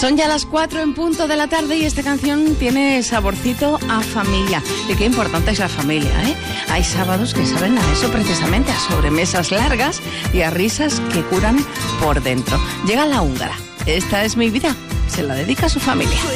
Son ya las 4 en punto de la tarde y esta canción tiene saborcito a familia. Y qué importante es la familia, ¿eh? Hay sábados que saben a eso precisamente, a sobremesas largas y a risas que curan por dentro. Llega la húngara. Esta es mi vida. Se la dedica a su familia.